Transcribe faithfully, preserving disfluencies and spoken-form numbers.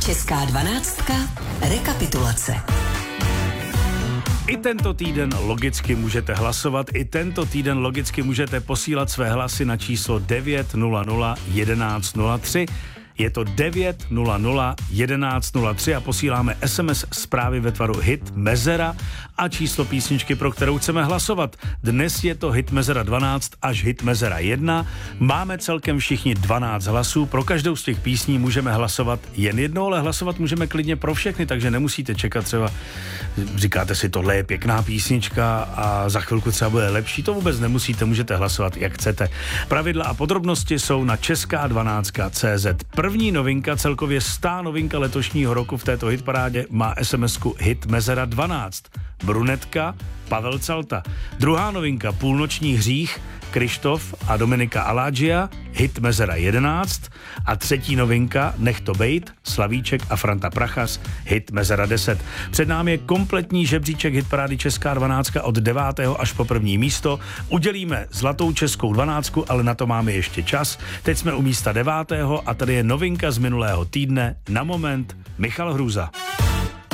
Česká dvanáctka. Rekapitulace. I tento týden logicky můžete hlasovat, i tento týden logicky můžete posílat své hlasy na číslo devět nula nula jedenáct nula tři. Je to devět nula nula jedenáct nula tři a posíláme es em es zprávy ve tvaru Hit Mezera a číslo písničky, pro kterou chceme hlasovat. Dnes je to Hit Mezera dvanáct až Hit Mezera jedna. Máme celkem všichni dvanáct hlasů. Pro každou z těch písní můžeme hlasovat jen jednou, ale hlasovat můžeme klidně pro všechny, takže nemusíte čekat třeba, říkáte si, tohle je pěkná písnička a za chvilku třeba bude lepší. To vůbec nemusíte, můžete hlasovat jak chcete. Pravidla a podrobnosti jsou na česká dvanáctka tečka cé zet. První novinka, celkově stá novinka letošního roku v této hitparádě má es em esku Hit Mezera dvanáct. Brunetka, Pavel Calta. Druhá novinka, Půlnoční hřích, Krištof a Dominika Aladžia, Hit Mezera jedenáct. A třetí novinka, Nech to bejt, Slavíček a Franta Prachař, Hit Mezera deset. Před námi je kompletní žebříček hitparády Česká dvanáctka od devátého až po první místo. Udělíme zlatou českou dvanáctku, ale na to máme ještě čas. Teď jsme u místa devátého a tady je novinka z minulého týdne. Na moment Michal Hruza.